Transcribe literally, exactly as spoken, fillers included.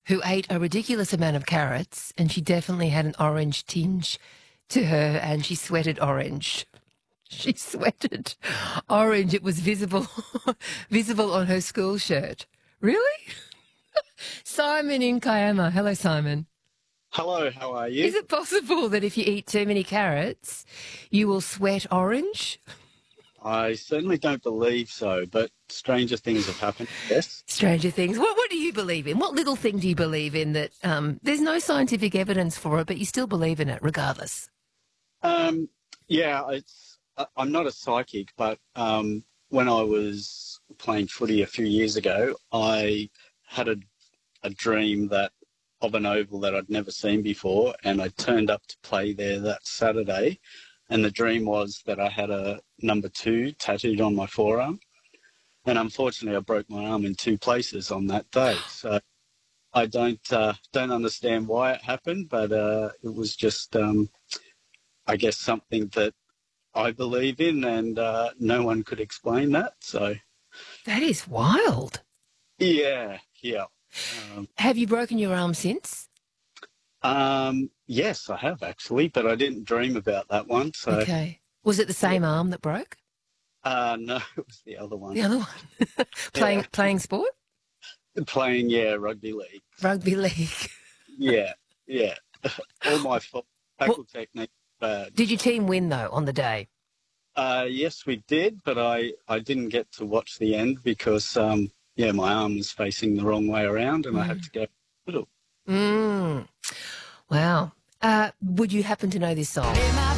who ate a ridiculous amount of carrots, and she definitely had an orange tinge to her, and she sweated orange. She sweated orange. It was visible, visible on her school shirt. Really? Simon in Kiama. Hello, Simon. Hello, how are you? Is it possible that if you eat too many carrots, you will sweat orange? I certainly don't believe so, but stranger things have happened, yes. Stranger things. What, what do you believe in? What little thing do you believe in that um, there's no scientific evidence for it, but you still believe in it regardless? Um, yeah, it's, I- I'm not a psychic, but um, when I was playing footy a few years ago, I had a, a dream that of an oval that I'd never seen before, and I turned up to play there that Saturday, and the dream was that I had a number two tattooed on my forearm, and unfortunately I broke my arm in two places on that day. So I don't uh, don't understand why it happened, but uh, it was just, um, I guess, something that I believe in, and uh, no one could explain that. So That is wild. yeah, yeah. Um, Have you broken your arm since? um, yes, I have actually, but I didn't dream about that one. So Okay. Was it the same arm that broke? uh, no, it was the other one. The other one? playing Yeah. playing sport? Playing, yeah, rugby league. Rugby league. Yeah, yeah. All my fault. Tackle technique bad. Did your team win, though, on the day? Uh, yes, we did, but I, I didn't get to watch the end because, um, yeah, my arm was facing the wrong way around and I had to go to the hospital. Mm. Wow. Uh, would you happen to know this song?